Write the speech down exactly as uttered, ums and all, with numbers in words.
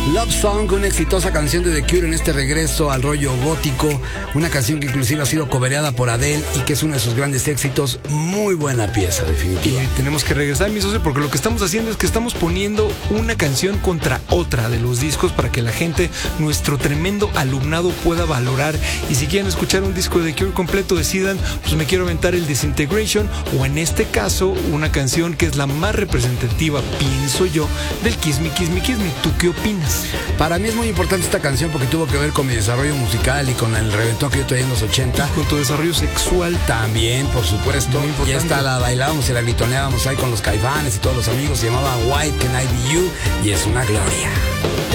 Love Song, una exitosa canción de The Cure en este regreso al rollo gótico, una canción que inclusive ha sido cobereada por Adele y que es uno de sus grandes éxitos. Muy buena pieza, definitiva. Y tenemos que regresar, mi socio, porque lo que estamos haciendo es que estamos poniendo una canción contra otra de los discos para que la gente, nuestro tremendo alumnado, pueda valorar. Y si quieren escuchar un disco de The Cure completo, decidan, pues me quiero aventar el Disintegration, o en este caso, una canción que es la más representativa, pienso yo, del Kiss Me, Kiss Me, Kiss Me. ¿Tú qué opinas? Para mí es muy importante esta canción porque tuvo que ver con mi desarrollo musical y con el reventón que yo traía en los ochenta. Y con tu desarrollo sexual. También, por supuesto. Y esta la bailábamos y la gritoneábamos ahí con los Caifanes y todos los amigos. Se llamaba Why Can I Be You y es una gloria.